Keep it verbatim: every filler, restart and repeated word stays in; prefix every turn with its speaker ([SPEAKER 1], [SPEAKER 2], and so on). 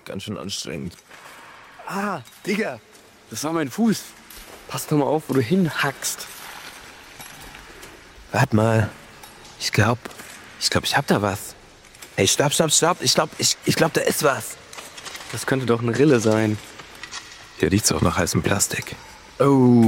[SPEAKER 1] ganz schön anstrengend. Ah, Digga,
[SPEAKER 2] Das war mein Fuß. Pass doch mal auf, wo du hinhackst.
[SPEAKER 1] warte mal. Ich glaub, ich glaub, ich hab da was. Hey, stopp, stopp, stopp. Ich glaub, ich, ich glaub, da ist was.
[SPEAKER 2] Das könnte doch eine Rille sein.
[SPEAKER 1] Hier riecht's auch nach heißem Plastik.
[SPEAKER 2] Oh.